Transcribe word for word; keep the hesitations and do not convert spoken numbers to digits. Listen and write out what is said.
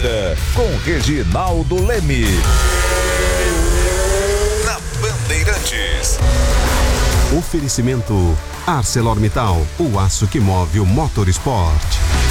Vida, com Reginaldo Leme. Na Bandeirantes. Oferecimento ArcelorMittal, o aço que move o Motorsport.